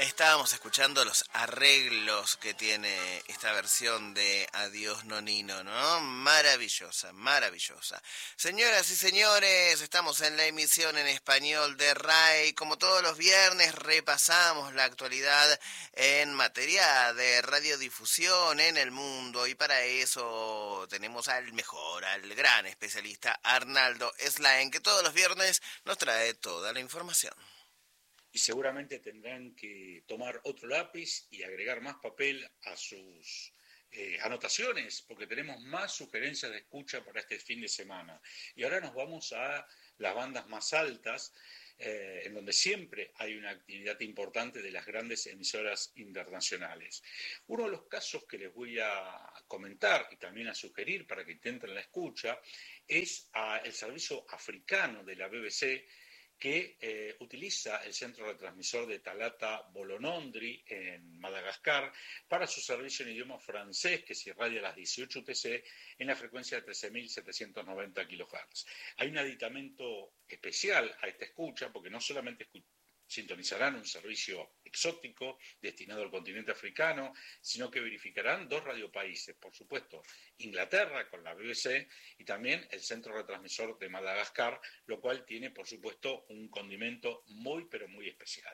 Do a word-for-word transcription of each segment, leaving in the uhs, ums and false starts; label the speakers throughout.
Speaker 1: Estábamos escuchando los arreglos que tiene esta versión de Adiós Nonino, ¿no? Maravillosa, maravillosa. Señoras y señores, estamos en la emisión en español de R A I. Como todos los viernes, repasamos la actualidad en materia de radiodifusión en el mundo. Y para eso tenemos al mejor, al gran especialista Arnaldo Slaen, que todos los viernes nos trae toda la información.
Speaker 2: Y seguramente tendrán que tomar otro lápiz y agregar más papel a sus eh, anotaciones, porque tenemos más sugerencias de escucha para este fin de semana. Y ahora nos vamos a las bandas más altas, eh, en donde siempre hay una actividad importante de las grandes emisoras internacionales. Uno de los casos que les voy a comentar y también a sugerir para que intenten la escucha es a el servicio africano de la B B C, que eh, utiliza el centro retransmisor de Talata Bolonondri en Madagascar para su servicio en idioma francés, que se irradia a las dieciocho U T C en la frecuencia de trece mil setecientos noventa kilohertz. Hay un aditamento especial a esta escucha, porque no solamente escucha, sintonizarán un servicio exótico destinado al continente africano, sino que verificarán dos radiopaíses, por supuesto, Inglaterra con la B B C y también el centro retransmisor de Madagascar, lo cual tiene, por supuesto, un condimento muy, pero muy especial.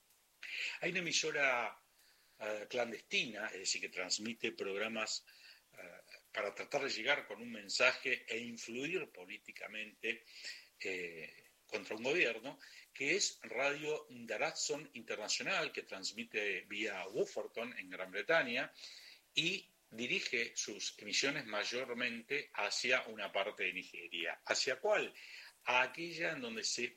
Speaker 2: Hay una emisora uh, clandestina, es decir, que transmite programas uh, para tratar de llegar con un mensaje e influir políticamente eh, contra un gobierno, que es Radio Darazon Internacional, que transmite vía Wofferton en Gran Bretaña y dirige sus emisiones mayormente hacia una parte de Nigeria. ¿Hacia cuál? A aquella en donde se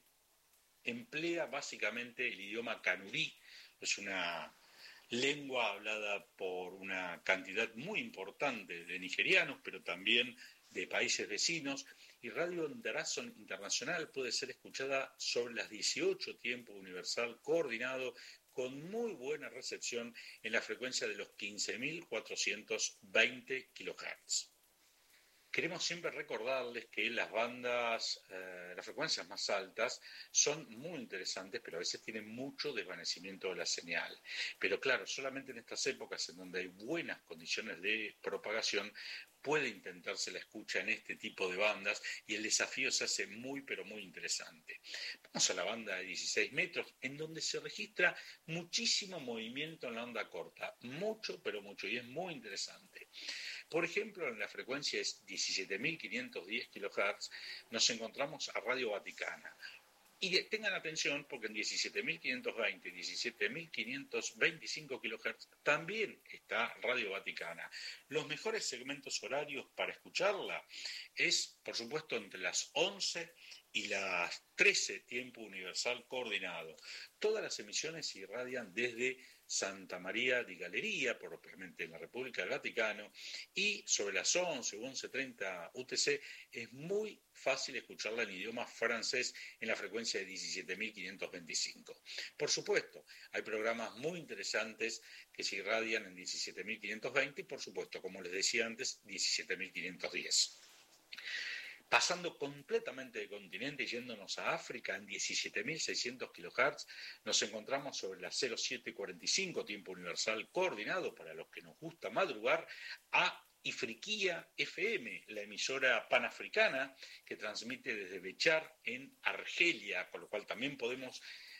Speaker 2: emplea básicamente el idioma kanurí, es una lengua hablada por una cantidad muy importante de nigerianos, pero también de países vecinos, y Radio Darazon Internacional puede ser escuchada sobre las dieciocho, tiempo universal coordinado, con muy buena recepción en la frecuencia de los quince mil cuatrocientos veinte kilohertz. Queremos siempre recordarles que las bandas, eh, las frecuencias más altas son muy interesantes, pero a veces tienen mucho desvanecimiento de la señal. Pero claro, solamente en estas épocas en donde hay buenas condiciones de propagación, puede intentarse la escucha en este tipo de bandas y el desafío se hace muy, pero muy interesante. Vamos a la banda de dieciséis metros, en donde se registra muchísimo movimiento en la onda corta, mucho, pero mucho, y es muy interesante. Por ejemplo, en la frecuencia es diecisiete mil quinientos diez kilohertz, nos encontramos a Radio Vaticana. Y tengan atención porque en diecisiete mil quinientos veinte y diecisiete mil quinientos veinticinco kilohertz también está Radio Vaticana. Los mejores segmentos horarios para escucharla es, por supuesto, entre las once y las trece, tiempo universal coordinado. Todas las emisiones se irradian desde Santa María di Galleria, propiamente en la República del Vaticano, y sobre las once u once treinta U T C es muy fácil escucharla en idioma francés en la frecuencia de diecisiete mil quinientos veinticinco. Por supuesto, hay programas muy interesantes que se irradian en diecisiete mil quinientos veinte y, por supuesto, como les decía antes, diecisiete mil quinientos diez. Pasando completamente de continente y yéndonos a África, en diecisiete mil seiscientos kilohertz, nos encontramos sobre la cero siete cuarenta y cinco, tiempo universal coordinado, para los que nos gusta madrugar, a Ifriquía F M, la emisora panafricana que transmite desde Bechar en Argelia, con lo cual también podemos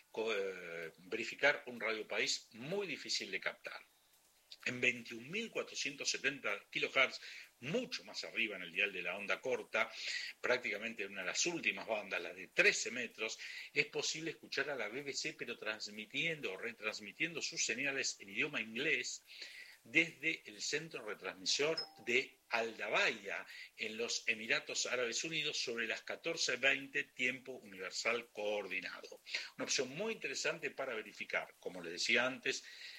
Speaker 2: eh, verificar un radiopaís muy difícil de captar. En veintiún mil cuatrocientos setenta kilohertz, mucho más arriba en el dial de la onda corta, prácticamente una de las últimas bandas, la de trece metros, es posible escuchar a la B B C, pero transmitiendo o retransmitiendo sus señales en idioma inglés desde el centro retransmisor de Aldabaya, en los Emiratos Árabes Unidos, sobre las catorce veinte, tiempo universal coordinado. Una opción muy interesante para verificar, como les decía antes,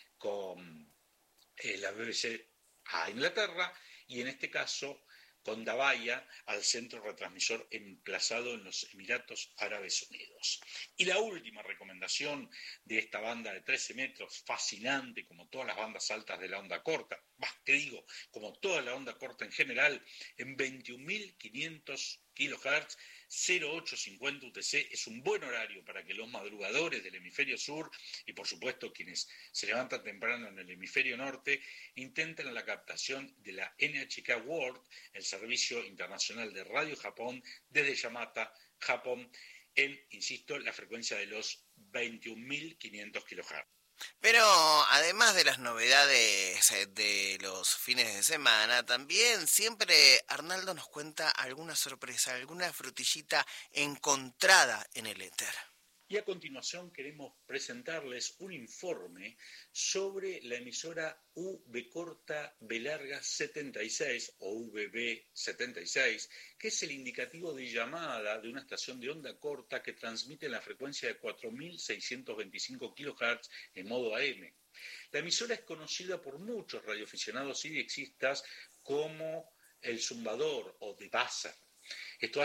Speaker 2: con eh, la B B C a Inglaterra, y en este caso con Dabaya al centro retransmisor emplazado en los Emiratos Árabes Unidos. Y la última recomendación de esta banda de trece metros, fascinante como todas las bandas altas de la onda corta, más que digo, como toda la onda corta en general, en veintiún mil quinientos kilohertz cero ocho cincuenta U T C es un buen horario para que los madrugadores del hemisferio sur y por supuesto quienes se levantan temprano en el hemisferio norte intenten la captación de la N H K World, el servicio internacional de Radio Japón desde Yamata, Japón, en, insisto, la frecuencia de los veintiún mil quinientos kilohertz.
Speaker 1: Pero además de las novedades de los fines de semana, también siempre Arnaldo nos cuenta alguna sorpresa, alguna frutillita encontrada en el éter.
Speaker 2: Y a continuación queremos presentarles un informe sobre la emisora U B corta B larga setenta y seis o V B setenta y seis, que es el indicativo de llamada de una estación de onda corta que transmite en la frecuencia de cuatro mil seiscientos veinticinco kilohertz en modo A M. La emisora es conocida por muchos radioaficionados y diexistas como el zumbador o The Buzzer. Esto